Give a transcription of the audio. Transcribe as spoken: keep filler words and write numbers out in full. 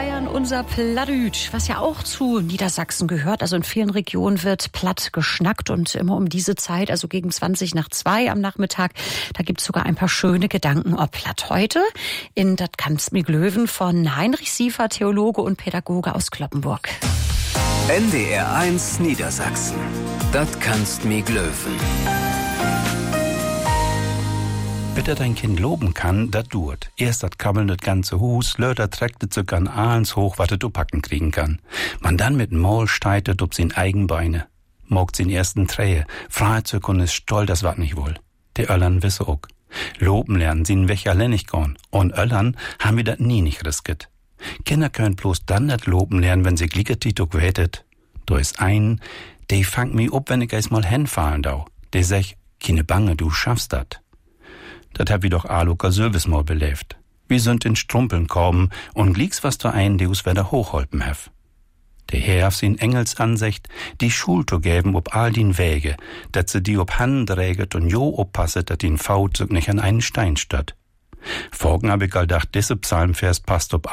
Bayern unser Plattdütsch, was ja auch zu Niedersachsen gehört. Also in vielen Regionen wird platt geschnackt und immer um diese Zeit, also gegen zwanzig nach zwei am Nachmittag, da gibt's sogar ein paar schöne Gedanken ob platt. Heute in Dat kannst mi glöwen von Heinrich Siefer, Theologe und Pädagoge aus Cloppenburg. N D R eins Niedersachsen. Dat kannst mi glöwen. Bitte dein Kind loben kann, dat duert. Erst dat kabbeln das ganze Hus, löter trägt es sogar an Ahlens hoch, wat es packen kriegen kann. Man dann mit Maul steitet ob sin Eigenbeine. Mogt sin ersten Trähe, Freizug und ist stolz, das wat nicht wohl. Die Öllern wisse ook. Loben lernen sin weg allein nicht gorn. Und Öllern haben wir dat nie nicht risket. Kinder können bloß dann dat Loben lernen, wenn sie glicketit ook wetet. Du is ein, de fangt mi up, wenn ich eis mal hinfahren dau. De sech, keine Bange, du schaffst dat. Dat hab ich doch Aluka Service mal belebt. Wir sind in Strumpeln kommen und glieks was da ein, deus wer da hochholpen hef. Der Herr auf sin Engelsansicht die Schulto geben ob all din Wege, dat se die ob Hand dräget und jo oppasset, dat din Faut nicht an einen Stein statt. Vorgen hab ich all dacht, disse Psalmvers passt ob